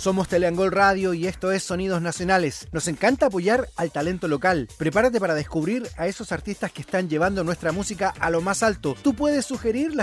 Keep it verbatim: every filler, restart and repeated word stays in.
Somos Teleangol Radio y esto es Sonidos Nacionales. Nos encanta apoyar al talento local. Prepárate para descubrir a esos artistas que están llevando nuestra música a lo más alto. Tú puedes sugerir las